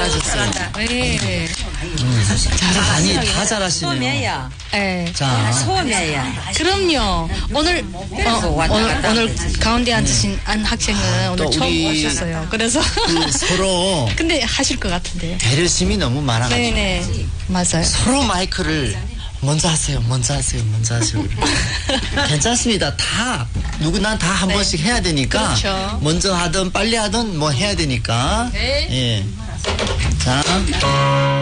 잘하셨어요. 네. 아니, 다 잘하시네요. 소매야. 네. 자, 소매야. 그럼요. 오늘 오늘 가운데 앉으신 안 학생은 오늘 또 처음 우리 오셨어요. 그래서 서로 근데 하실 것 같은데. 배려심이 너무 많아가지고 네네 맞아요. 서로 마이크를 먼저 하세요. 괜찮습니다. 다 누구나 다 한 번씩 해야 되니까 그렇죠. 먼저 하든 빨리 하든 뭐 해야 되니까. 네. 예. 자.